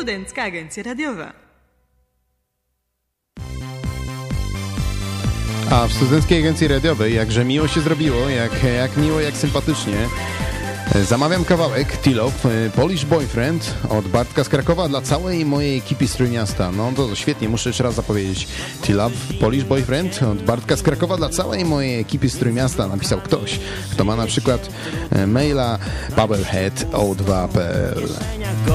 Studencka Agencja Radiowa. A w Studenckiej Agencji Radiowej jakże miło się zrobiło, jak miło, jak sympatycznie. Zamawiam kawałek T-Love, Polish Boyfriend od Bartka z Krakowa dla całej mojej ekipy z Trójmiasta. No to świetnie, muszę jeszcze raz zapowiedzieć. T-Love, Polish Boyfriend od Bartka z Krakowa dla całej mojej ekipy z Trójmiasta. Napisał ktoś, kto ma na przykład maila powerhead@o2.pl.